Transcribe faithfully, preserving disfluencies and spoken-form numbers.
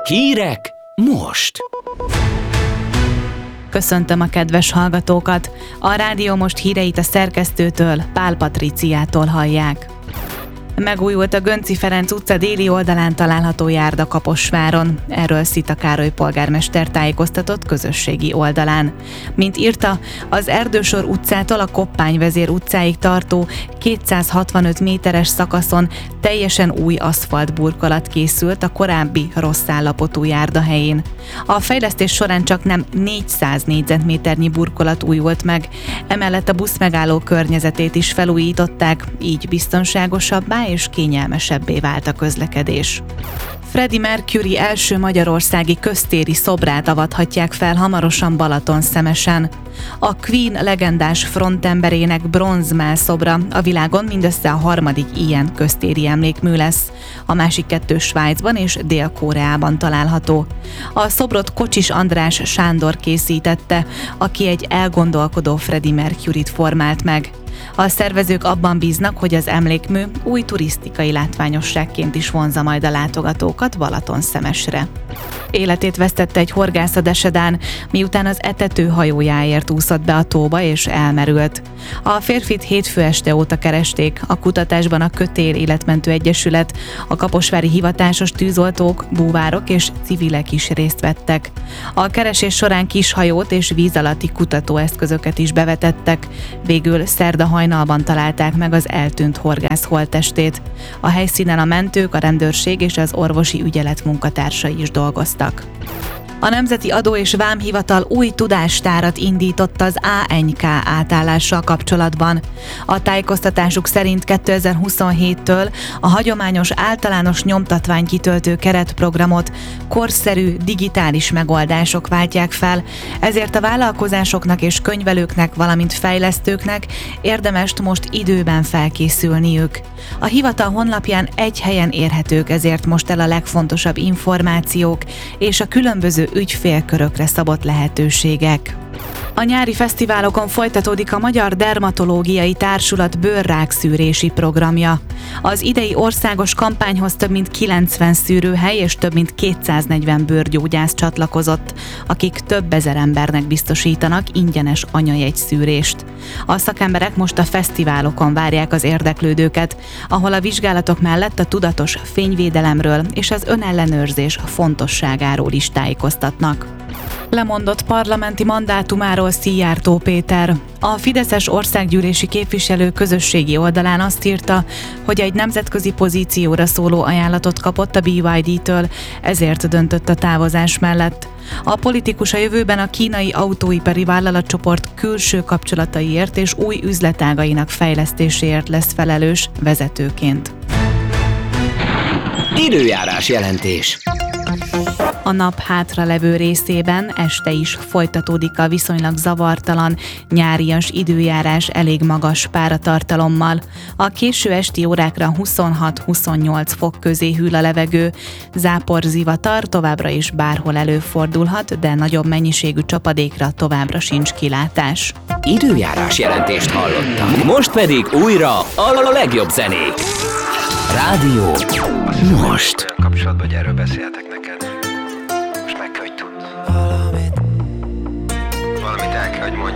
Hírek most! Köszöntöm a kedves hallgatókat! A Rádió Most híreit a szerkesztőtől, Pál Patriciától hallják. Megújult a Gönczi Ferenc utca déli oldalán található járda Kaposváron. Erről Szita Károly polgármester tájékoztatott közösségi oldalán. Mint írta, az Erdősor utcától a Koppányvezér utcáig tartó kétszázhatvanöt méteres szakaszon teljesen új aszfaltburkolat készült a korábbi rossz állapotú járda helyén. A fejlesztés során csak nem négyszáz négyzetméternyi burkolat újult meg, emellett a buszmegálló környezetét is felújították, így biztonságosabbá és kényelmesebbé vált a közlekedés. Freddie Mercury első magyarországi köztéri szobrát avathatják fel hamarosan Balatonszemesen. A Queen legendás frontemberének bronzmál szobra a világon mindössze a harmadik ilyen köztéri emlékmű lesz. A másik kettő Svájcban és Dél-Koreában található. A szobrot Kocsis András Sándor készítette, aki egy elgondolkodó Freddie Mercuryt formált meg. A szervezők abban bíznak, hogy az emlékmű új turisztikai látványosságként is vonzza majd a látogatókat Balatonszemesre. Életét vesztette egy horgász a Desedán, miután az etető hajójáért úszott be a tóba és elmerült. A férfit hétfő este óta keresték, a kutatásban a Kötél Életmentő Egyesület, a kaposvári hivatásos tűzoltók, búvárok és civilek is részt vettek. A keresés során kishajót és víz alatti kutatóeszközöket is bevetettek, végül szerda hajnalban találták meg az eltűnt horgász holttestét. A helyszínen a mentők, a rendőrség és az orvosi ügyelet munkatársai is dolgoztak. A Nemzeti Adó és Vámhivatal új tudástárat indított az á en ká átállással kapcsolatban. A tájékoztatásuk szerint kétezer-huszonhéttől a hagyományos általános nyomtatvány kitöltő keretprogramot korszerű digitális megoldások váltják fel, ezért a vállalkozásoknak és könyvelőknek, valamint fejlesztőknek érdemes most időben felkészülniük. A hivatal honlapján egy helyen érhetők ezért most el a legfontosabb információk és a különböző ügyfélkörökre szabott lehetőségek. A nyári fesztiválokon folytatódik a Magyar Dermatológiai Társulat bőrrákszűrési programja. Az idei országos kampányhoz több mint kilencven szűrőhely és több mint kétszáznegyven bőrgyógyász csatlakozott, akik több ezer embernek biztosítanak ingyenes anyajegyszűrést. A szakemberek most a fesztiválokon várják az érdeklődőket, ahol a vizsgálatok mellett a tudatos fényvédelemről és az önellenőrzés fontosságáról is tájékoztatnak. Lemondott parlamenti mandátumáról Szijjártó Péter. A fideszes országgyűlési képviselő közösségi oldalán azt írta, hogy egy nemzetközi pozícióra szóló ajánlatot kapott a bé ipszilon dé-től, ezért döntött a távozás mellett. A politikus a jövőben a kínai autóipari vállalatcsoport külső kapcsolataiért és új üzletágainak fejlesztéséért lesz felelős vezetőként. Időjárás jelentés. A nap hátralevő részében este is folytatódik a viszonylag zavartalan, nyárias időjárás elég magas páratartalommal. A késő esti órákra huszonhat-huszonnyolc fok közé hűl a levegő, zápor, zivatar továbbra is bárhol előfordulhat, de nagyobb mennyiségű csapadékra továbbra sincs kilátás. Időjárás jelentést hallottak. Most pedig újra a legjobb zenék. Rádió Most. Kapcsolatban, hogy erről beszéltek neked. Most meg kell, hogy tudd. Valamit. Valamit el kell, hogy mondj.